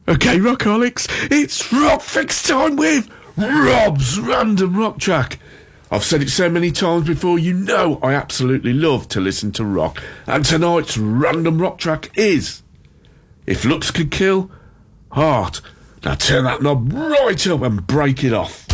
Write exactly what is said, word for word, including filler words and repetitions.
Okay, Rockaholics, it's Rock Fix time with Rob's Random Rock Track. I've said it so many times before, you know I absolutely love to listen to rock. And tonight's Random Rock Track is If Looks Could Kill, Heart. Now turn that knob right up and break it off.